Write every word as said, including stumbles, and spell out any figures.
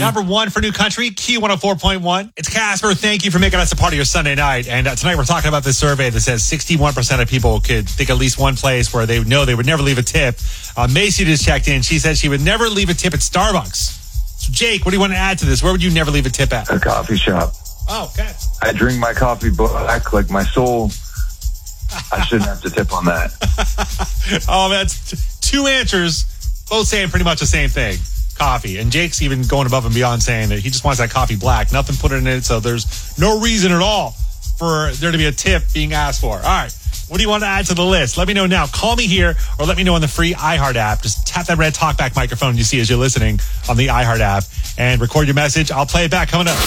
Number one for New Country, Q one oh four point one. It's Casper. Thank you for making us a part of your Sunday night. And uh, tonight we're talking about this survey that says sixty-one percent of people could think at least one place where they would know they would never leave a tip. Uh, Macy just checked in. She said she would never leave a tip at Starbucks. So Jake, what do you want to add to this? Where would you never leave a tip at? A coffee shop. Oh, okay. I drink my coffee black like my soul. I shouldn't have to tip on that. Oh, that's t- two answers, both saying pretty much the same thing. Coffee. And Jake's even going above and beyond saying that he just wants that coffee black. Nothing put in it, so there's no reason at all for there to be a tip being asked for. All right. What do you want to add to the list? Let me know now. Call me here or let me know on the free iHeart app. Just tap that red talkback microphone you see as you're listening on the iHeart app and record your message. I'll play it back coming up.